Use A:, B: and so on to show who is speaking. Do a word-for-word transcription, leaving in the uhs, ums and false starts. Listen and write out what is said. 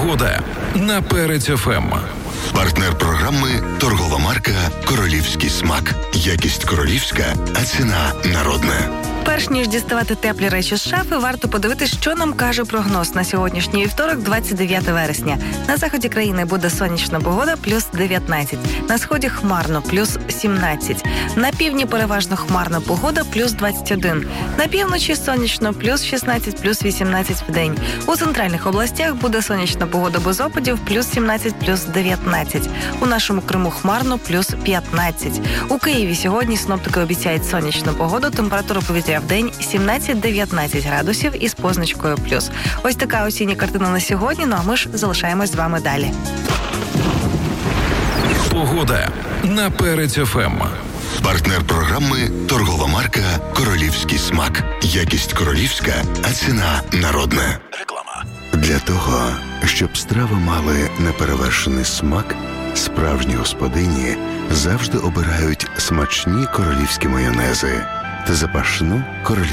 A: Погода на Перець еф ем.
B: Партнер програми – торгова марка «Королівський смак». Якість королівська, а ціна народна.
C: Перш ніж діставати теплі речі з шафи, варто подивитися, що нам каже прогноз на сьогоднішній вівторок, двадцять дев'яте вересня. На заході країни буде сонячна погода, плюс дев'ятнадцять. На сході хмарно, плюс сімнадцять. На півдні переважно хмарна погода, плюс двадцять один. На півночі сонячно, плюс шістнадцять, плюс вісімнадцять в день. У центральних областях буде сонячна погода без опадів, плюс сімнадцять, плюс дев'ятнадцять. У нашому Криму хмарно, плюс п'ятнадцять. У Києві сьогодні синоптики обіцяють сонячну погоду, температура повітря в день сімнадцять-дев'ятнадцять градусів із позначкою плюс. Ось така осіння картина на сьогодні, ну а ми ж залишаємось з вами далі.
A: Погода на Перець еф ем.
B: Партнер програми – торгова марка «Королівський смак». Якість королівська, а ціна народна.
A: Реклама.
B: Для того, щоб страви мали неперевершений смак, справжні господині завжди обирають смачні королівські майонези та запашну королівську